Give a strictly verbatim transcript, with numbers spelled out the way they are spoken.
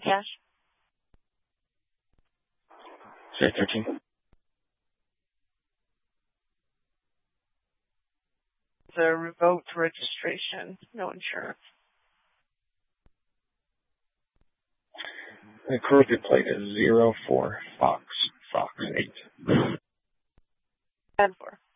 cash. Say thirteen. The revoked registration, no insurance. The corrected plate is zero four Fox Fox eight. ten four.